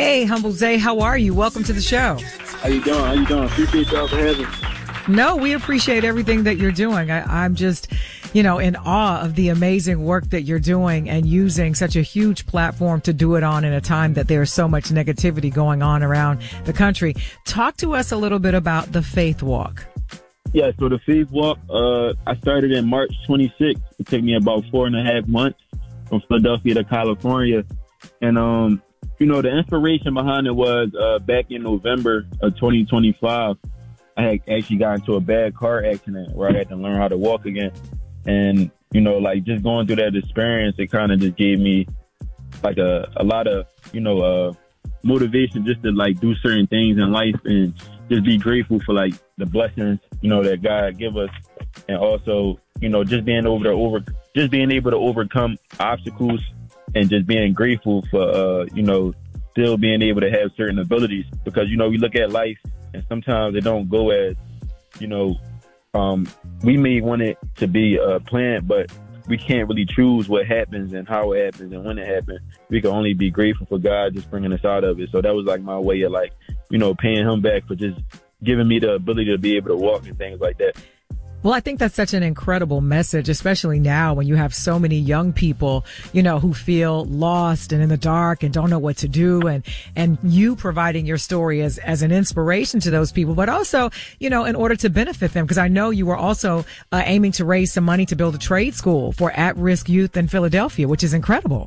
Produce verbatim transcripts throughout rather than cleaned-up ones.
Hey, Humble Zay, how are you? Welcome to the show. How you doing? How you doing? Appreciate y'all for having me. No, we appreciate everything that you're doing. I, I'm just, you know, in awe of the amazing work that you're doing and using such a huge platform to do it on in a time that there's so much negativity going on around the country. Talk to us a little bit about the Faith Walk. Yeah, so the Faith Walk, uh, I started in March twenty-sixth. It took me about four and a half months from Philadelphia to California. And, um, you know, the inspiration behind it was uh, back in November of twenty twenty-five. I had actually got into a bad car accident where I had to learn how to walk again. And, you know, like just going through that experience, it kind of just gave me like a, a lot of, you know, uh, motivation just to like do certain things in life and just be grateful for like the blessings, you know, that God give us. And also, you know, just being able to over, just being able to overcome obstacles and just being grateful for, uh, you know, still being able to have certain abilities because, you know, we look at life and sometimes it don't go as, you know, um, we may want it to be uh, planned, but we can't really choose what happens and how it happens and when it happens. We can only be grateful for God just bringing us out of it. So that was like my way of like, you know, paying him back for just giving me the ability to be able to walk and things like that. Well, I think that's such an incredible message, especially now when you have so many young people, you know, who feel lost and in the dark and don't know what to do. And, and you providing your story as, as an inspiration to those people, but also, you know, in order to benefit them. Because I know you were also uh, aiming to raise some money to build a trade school for at-risk youth in Philadelphia, which is incredible.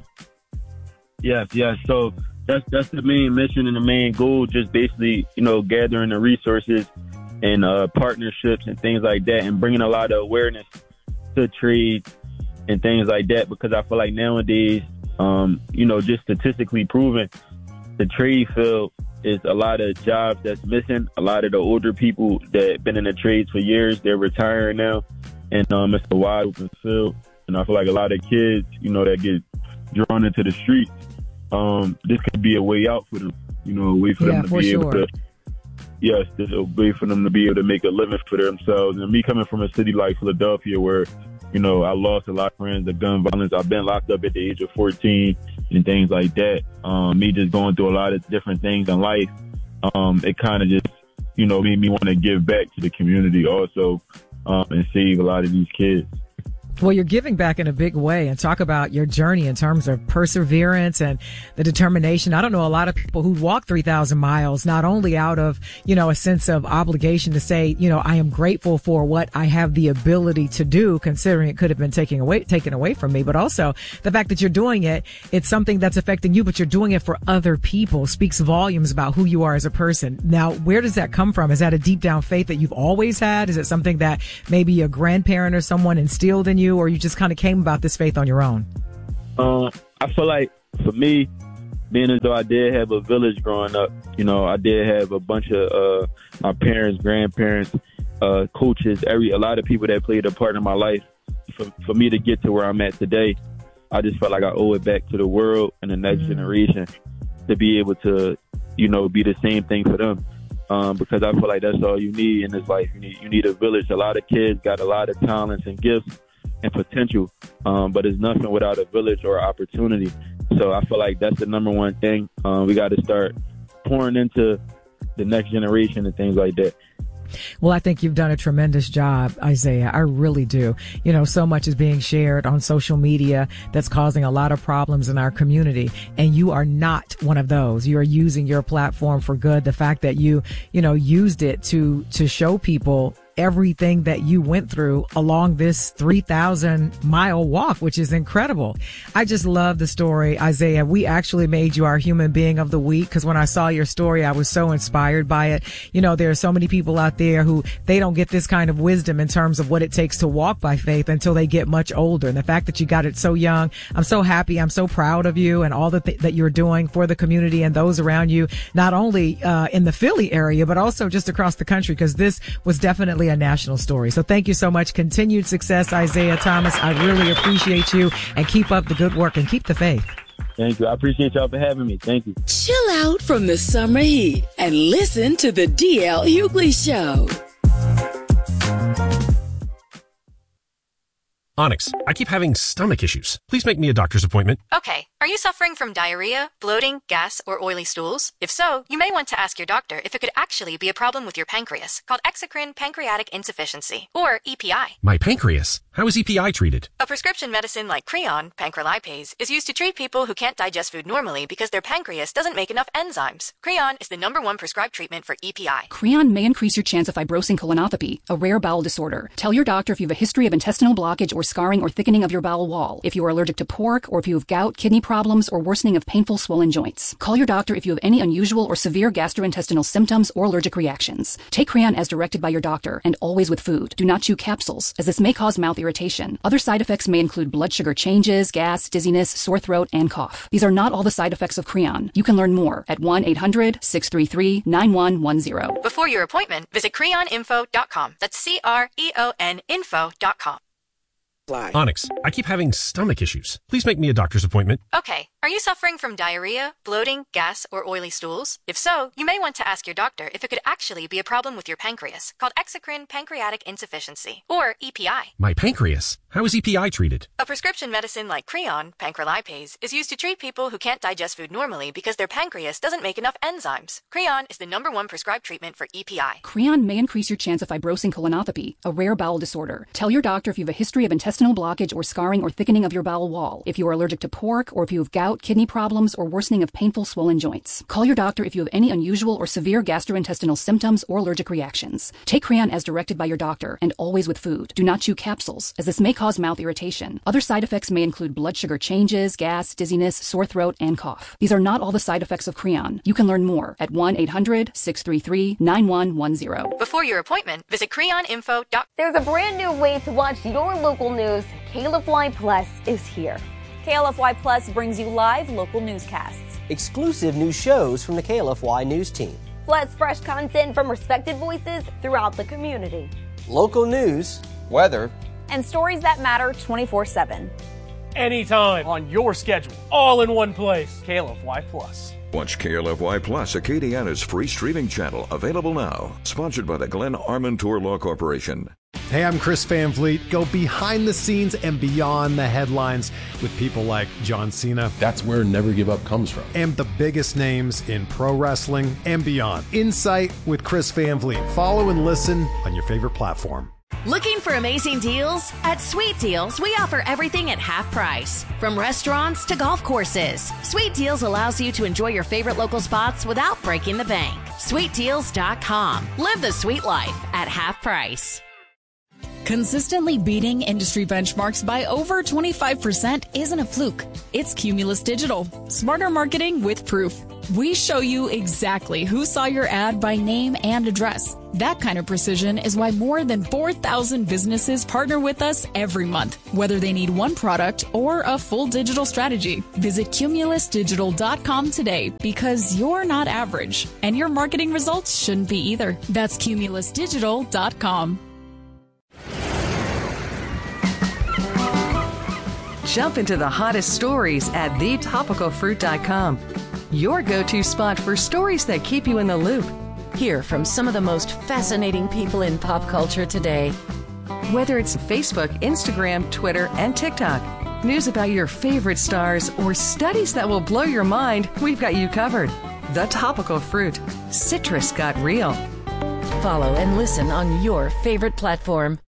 Yes, yes. So that's, that's the main mission and the main goal, just basically, you know, gathering the resources and uh, partnerships and things like that and bringing a lot of awareness to trade and things like that because I feel like nowadays, um, you know, just statistically proven, the trade field is a lot of jobs that's missing. A lot of the older people that have been in the trades for years, they're retiring now. And um, it's a wide open field. And I feel like a lot of kids, you know, that get drawn into the streets, um, this could be a way out for them, you know, a way for yeah, them to for be sure. able to Yes, there's a way for them to be able to make a living for themselves. And me coming from a city like Philadelphia where, you know, I lost a lot of friends to gun violence. I've been locked up at the age of fourteen and things like that. Um, me just going through a lot of different things in life. Um, it kind of just, you know, made me want to give back to the community also um, and save a lot of these kids. Well, you're giving back in a big way and talk about your journey in terms of perseverance and the determination. I don't know a lot of people who walk three thousand miles, not only out of, you know, a sense of obligation to say, you know, I am grateful for what I have the ability to do, considering it could have been taken away, taken away from me, but also the fact that you're doing it, it's something that's affecting you, but you're doing it for other people speaks volumes about who you are as a person. Now, where does that come from? Is that a deep down faith that you've always had? Is it something that maybe a grandparent or someone instilled in you? Or you just kind of came about this faith on your own? Uh, I feel like for me, being as though I did have a village growing up, you know, I did have a bunch of uh, my parents, grandparents, uh, coaches, every a lot of people that played a part in my life. For, for me to get to where I'm at today, I just felt like I owe it back to the world and the next mm-hmm. generation to be able to, you know, be the same thing for them. Um, because I feel like that's all you need in this life. You need you need a village. A lot of kids got a lot of talents and gifts and potential, um, but it's nothing without a village or opportunity. So I feel like that's the number one thing. Um, we got to start pouring into the next generation and things like that. Well, I think you've done a tremendous job, Isaiah. I really do. You know, so much is being shared on social media that's causing a lot of problems in our community. And you are not one of those. You are using your platform for good. The fact that you, you know, used it to, to show people everything that you went through along this three thousand mile walk, which is incredible. I just love the story, Isaiah. We actually made you our human being of the week because when I saw your story, I was so inspired by it. You know, there are so many people out there who they don't get this kind of wisdom in terms of what it takes to walk by faith until they get much older. And the fact that you got it so young, I'm so happy. I'm so proud of you and all the th- that you're doing for the community and those around you, not only uh, in the Philly area, but also just across the country, because this was definitely a national story. So thank you so much. Continued success, Isaiah Thomas. I really appreciate you, and keep up the good work and keep the faith. Thank you. I appreciate y'all for having me. Thank you. Chill out from the summer heat and listen to the D L Hughley Show. Onyx, I keep having stomach issues. Please make me a doctor's appointment. Okay. Are you suffering from diarrhea, bloating, gas, or oily stools? If so, you may want to ask your doctor if it could actually be a problem with your pancreas, called exocrine pancreatic insufficiency, or E P I. My pancreas? How is E P I treated? A prescription medicine like Creon, pancrelipase, is used to treat people who can't digest food normally because their pancreas doesn't make enough enzymes. Creon is the number one prescribed treatment for E P I. Creon may increase your chance of fibrosing colonopathy, a rare bowel disorder. Tell your doctor if you have a history of intestinal blockage or scarring or thickening of your bowel wall, if you are allergic to pork, or if you have gout, kidney problems, or worsening of painful swollen joints. Call your doctor if you have any unusual or severe gastrointestinal symptoms or allergic reactions. Take Creon as directed by your doctor, and always with food. Do not chew capsules, as this may cause mouth irritation. Other side effects may include blood sugar changes, gas, dizziness, sore throat, and cough. These are not all the side effects of Creon. You can learn more at one eight hundred, six three three, nine one one zero. Before your appointment, visit creon info dot com. That's C R E O N info dot com. Onyx, I keep having stomach issues. Please make me a doctor's appointment. Okay. Are you suffering from diarrhea, bloating, gas, or oily stools? If so, you may want to ask your doctor if it could actually be a problem with your pancreas, called exocrine pancreatic insufficiency, or E P I. My pancreas? How is E P I treated? A prescription medicine like Creon, pancrelipase, is used to treat people who can't digest food normally because their pancreas doesn't make enough enzymes. Creon is the number one prescribed treatment for E P I. Creon may increase your chance of fibrosing colonopathy, a rare bowel disorder. Tell your doctor if you have a history of intestinal blockage or scarring or thickening of your bowel wall, if you are allergic to pork, or if you have gout, kidney problems, or worsening of painful swollen joints. Call your doctor if you have any unusual or severe gastrointestinal symptoms or allergic reactions. Take Creon as directed by your doctor, and always with food. Do not chew capsules, as this may cause mouth irritation. Other side effects may include blood sugar changes, gas, dizziness, sore throat, and cough. These are not all the side effects of Creon. You can learn more at one eight hundred, six three three, nine one one zero. Before your appointment, visit creon info dot com. There's a brand new way to watch your local news. K L F Y Plus is here. K L F Y Plus brings you live local newscasts, exclusive new shows from the K L F Y News team, plus fresh content from respected voices throughout the community, local news, weather, and stories that matter twenty-four seven. Anytime, on your schedule, all in one place. K L F Y Plus. Watch K L F Y Plus, Acadiana's free streaming channel, available now. Sponsored by the Glenn Armentor Law Corporation. Hey, I'm Chris Van Vliet. Go behind the scenes and beyond the headlines with people like John Cena. That's where Never Give Up comes from. And the biggest names in pro wrestling and beyond. Insight with Chris Van Vliet. Follow and listen on your favorite platform. Looking for amazing deals? At Sweet Deals, we offer everything at half price. From restaurants to golf courses, Sweet Deals allows you to enjoy your favorite local spots without breaking the bank. sweet deals dot com. Live the sweet life at half price. Consistently beating industry benchmarks by over twenty-five percent isn't a fluke. It's Cumulus Digital. Smarter marketing with proof. We show you exactly who saw your ad by name and address. That kind of precision is why more than four thousand businesses partner with us every month, whether they need one product or a full digital strategy. Visit cumulus digital dot com today, because you're not average, and your marketing results shouldn't be either. That's cumulus digital dot com. Jump into the hottest stories at the topical fruit dot com. Your go-to spot for stories that keep you in the loop. Hear from some of the most fascinating people in pop culture today. Whether it's Facebook, Instagram, Twitter, and TikTok, news about your favorite stars, or studies that will blow your mind, we've got you covered. The Topical Fruit. Citrus got real. Follow and listen on your favorite platform.